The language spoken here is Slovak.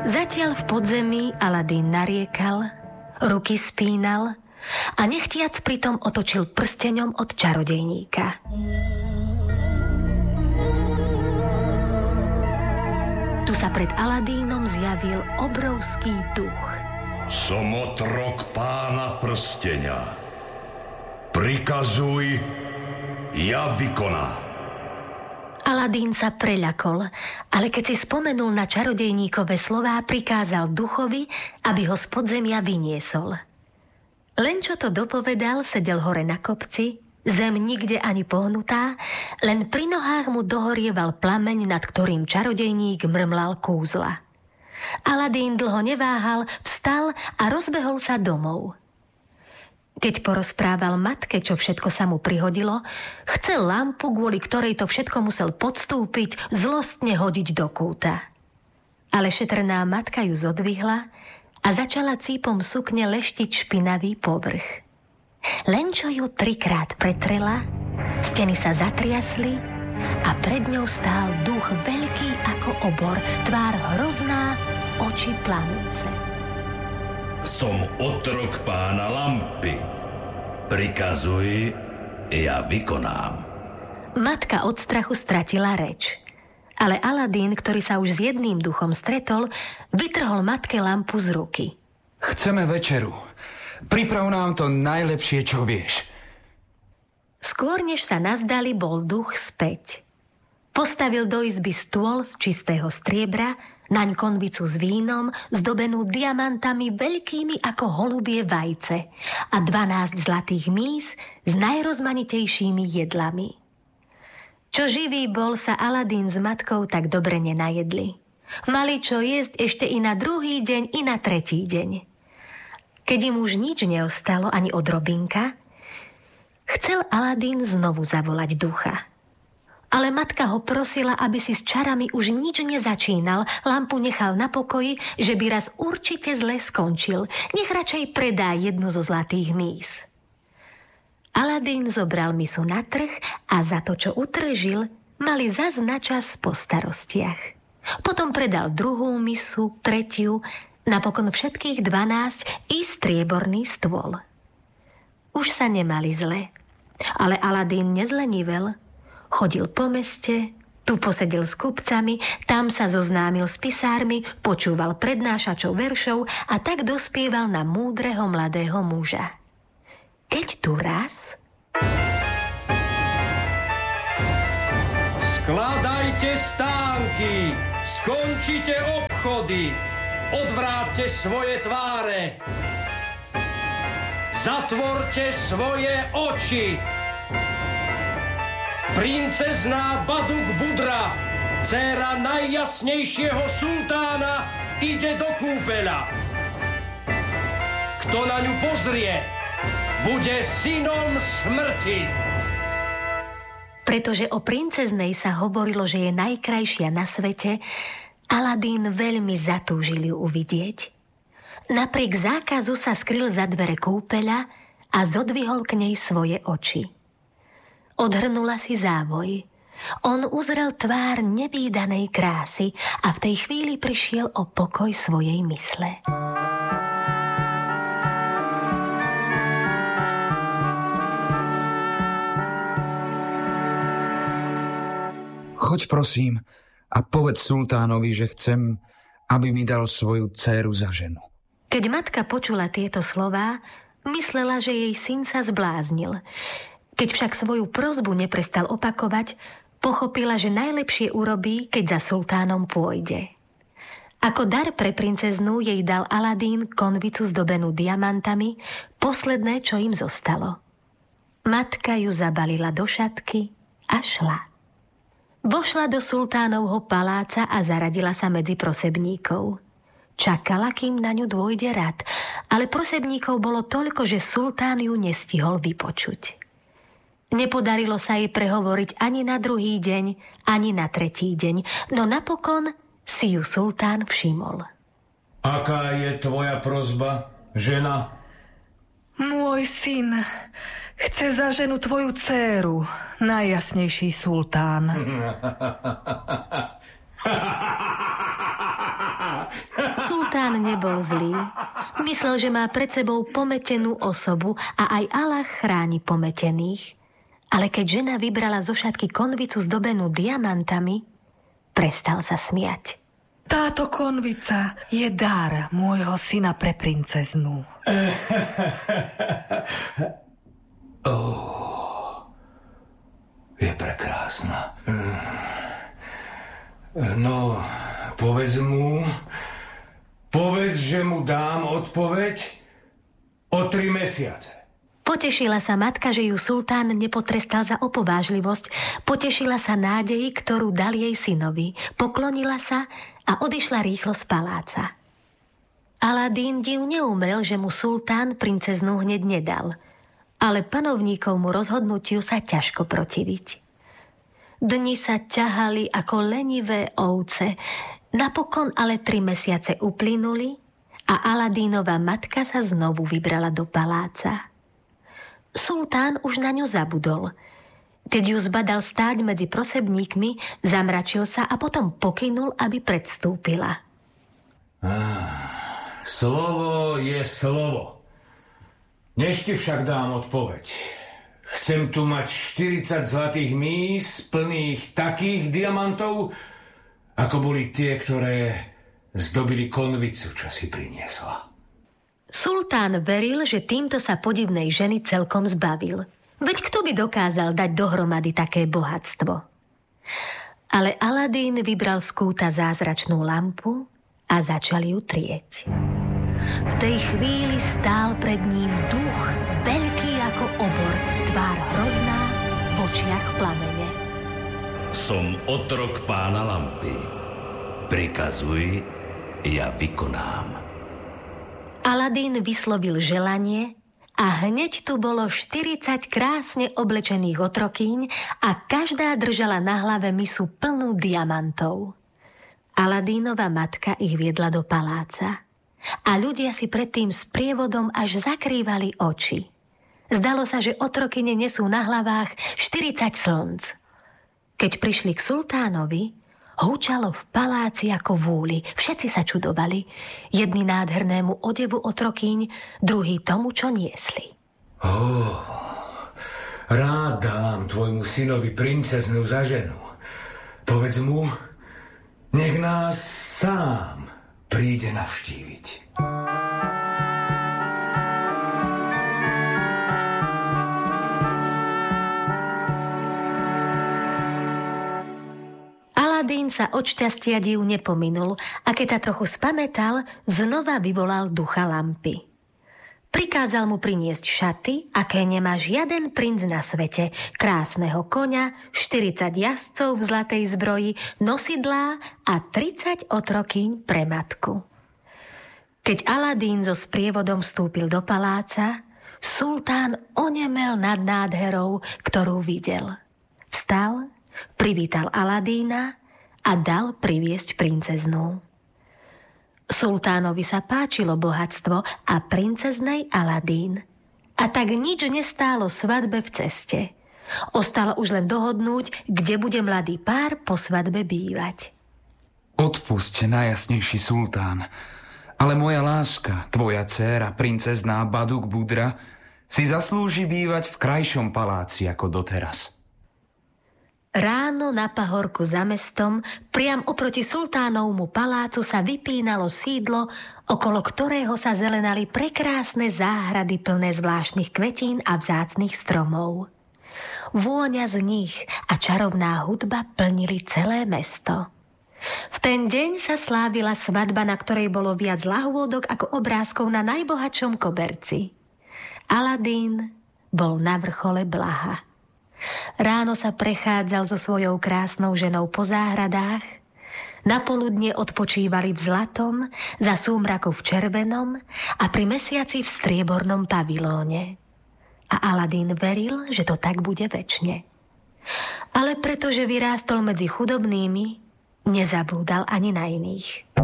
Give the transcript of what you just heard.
Zatiaľ v podzemí Aladín nariekal, ruky spínal a nechtiac pritom otočil prsteňom od čarodejníka. Tu sa pred Aladínom zjavil obrovský duch. Som otrok pána prsteňa. Prikazuj, ja vykonám. Aladín sa preľakol, ale keď si spomenul na čarodejníkove slová, prikázal duchovi, aby ho z podzemia vyniesol. Len čo to dopovedal, sedel hore na kopci, zem nikde ani pohnutá, len pri nohách mu dohorieval plameň, nad ktorým čarodejník mrmlal kúzla. Aladín dlho neváhal, vstal a rozbehol sa domov. Keď porozprával matke, čo všetko sa mu prihodilo, chcel lampu, kvôli ktorej to všetko musel podstúpiť, zlostne hodiť do kúta. Ale šetrná matka ju zodvihla a začala cípom sukne leštiť špinavý povrch. Len čo ju 3-krát pretrela, steny sa zatriasli a pred ňou stál duch veľký ako obor, tvár hrozná, oči plamúce. Som otrok pána lampy. Prikazuj, ja vykonám. Matka od strachu stratila reč. Ale Aladín, ktorý sa už s jedným duchom stretol, vytrhol matke lampu z ruky. Chceme večeru. Priprav nám to najlepšie, čo vieš. Skôr než sa nazdali, bol duch späť. Postavil do izby stôl z čistého striebra, naň konvicu s vínom, zdobenú diamantami veľkými ako holubie vajce a 12 zlatých míz s najrozmanitejšími jedlami. Čo živý bol, sa Aladín s matkou tak dobre nenajedli. Mali čo jesť ešte i na druhý deň, i na tretí deň. Keď im už nič neostalo, ani odrobinka, chcel Aladín znovu zavolať ducha. Ale matka ho prosila, aby si s čarami už nič nezačínal, lampu nechal na pokoji, že by raz určite zle skončil. Nech radšej predá jednu zo zlatých míz. Aladín zobral misu na trh a za to, čo utržil, mali zas na čas po starostiach. Potom predal druhú misu, tretiu, napokon všetkých 12 i strieborný stôl. Už sa nemali zle, ale Aladín nezlenivel. Chodil po meste, tu posedel s kupcami, tam sa zoznámil s pisármi, počúval prednášačov veršov a tak dospieval na múdreho mladého muža. Keď tu raz... Skladajte stánky, skončite obchody, odvráťte svoje tváre, zatvorte svoje oči. Princezná Baduk Budra, dcéra najjasnejšieho sultána, ide do kúpeľa. Kto na ňu pozrie, bude synom smrti. Pretože o princeznej sa hovorilo, že je najkrajšia na svete, Aladín veľmi zatúžil ju uvidieť. Napriek zákazu sa skryl za dvere kúpeľa a zodvihol k nej svoje oči. Odhrnula si závoj. On uzrel tvár nevídanej krásy a v tej chvíli prišiel o pokoj svojej mysle. Choď prosím a povedz sultánovi, že chcem, aby mi dal svoju dcéru za ženu. Keď matka počula tieto slová, myslela, že jej syn sa zbláznil. Keď však svoju prosbu neprestal opakovať, pochopila, že najlepšie urobí, keď za sultánom pôjde. Ako dar pre princeznú jej dal Aladín konvicu zdobenú diamantami, posledné, čo im zostalo. Matka ju zabalila do šatky a šla. Vošla do sultánovho paláca a zaradila sa medzi prosebníkov. Čakala, kým na ňu dôjde rad, ale prosebníkov bolo toľko, že sultán ju nestihol vypočuť. Nepodarilo sa jej prehovoriť ani na druhý deň, ani na tretí deň, no napokon si ju sultán všimol. Aká je tvoja prosba, žena? Môj syn chce za ženu tvoju dcéru, najjasnejší sultán. Sultán nebol zlý. Myslel, že má pred sebou pometenú osobu a aj Allah chráni pometených. Ale keď žena vybrala zo šatky konvicu zdobenú diamantami, prestal sa smiať. Táto konvica je dar môjho syna pre princeznu. Je prekrásna. No, povedz, že mu dám odpoveď o 3 mesiace. Potešila sa matka, že ju sultán nepotrestal za opovážlivosť. Potešila sa nádeji, ktorú dal jej synovi. Poklonila sa a odišla rýchlo z paláca. Aladín div neumrel, že mu sultán princeznu hneď nedal. Ale panovníkovmu rozhodnutiu sa ťažko protiviť. Dni sa ťahali ako lenivé ovce. Napokon ale 3 mesiace uplynuli a Aladínova matka sa znovu vybrala do paláca. Sultán už na ňu zabudol. Keď ju zbadal stáť medzi prosebníkmi, zamračil sa a potom pokynul, aby predstúpila. Slovo je slovo. Než ti však dám odpoveď. Chcem tu mať 40 zlatých mís plných takých diamantov, ako boli tie, ktoré zdobili konvicu, čo si priniesla. Sultán veril, že týmto sa podivnej ženy celkom zbavil. Veď kto by dokázal dať dohromady také bohatstvo? Ale Aladín vybral z kúta zázračnú lampu a začal ju trieť. V tej chvíli stál pred ním duch, veľký ako obor, tvár hrozná, v očiach plamene. Som otrok pána lampy. Prikazuj, ja vykonám. Aladín vyslovil želanie a hneď tu bolo 40 krásne oblečených otrokýň a každá držala na hlave misu plnú diamantov. Aladínova matka ich viedla do paláca a ľudia si predtým s prievodom až zakrývali oči. Zdalo sa, že otrokyne nesú na hlavách 40 slnc. Keď prišli k sultánovi, hučalo v paláci ako vúli. Všetci sa čudovali. Jedni nádhernému odevu otrokýň, druhý tomu, čo niesli. Rád dám tvojmu synovi princeznú za ženu. Povedz mu, nech nás sám príde navštíviť. Aladín sa od šťastia div nepominul a keď sa trochu spamätal, znova vyvolal ducha lampy. Prikázal mu priniesť šaty, aké nemá žiaden princ na svete, krásneho koňa, 40 jazdcov v zlatej zbroji, nosidlá a 30 otrokýň pre matku. Keď Aladín so sprievodom vstúpil do paláca, sultán onemel nad nádherou, ktorú videl. Vstal, privítal Aladína a dal priviesť princeznú. Sultánovi sa páčilo bohatstvo a princeznej Aladín. A tak nič nestálo svadbe v ceste. Ostalo už len dohodnúť, kde bude mladý pár po svadbe bývať. Odpusť, najjasnejší sultán, ale moja láska, tvoja dcéra, princezná Baduk Budra, si zaslúži bývať v krajšom paláci ako doteraz. Ráno na pahorku za mestom, priam oproti sultánovmu palácu sa vypínalo sídlo, okolo ktorého sa zelenali prekrásne záhrady plné zvláštnych kvetín a vzácnych stromov. Vôňa z nich a čarovná hudba plnili celé mesto. V ten deň sa slávila svadba, na ktorej bolo viac lahôdok ako obrázkov na najbohatšom koberci. Aladín bol na vrchole blaha. Ráno sa prechádzal so svojou krásnou ženou po záhradách, napoludne odpočívali v zlatom, za súmraku v červenom a pri mesiaci v striebornom pavilóne. A Aladín veril, že to tak bude večne. Ale pretože vyrástol medzi chudobnými, nezabúdal ani na iných.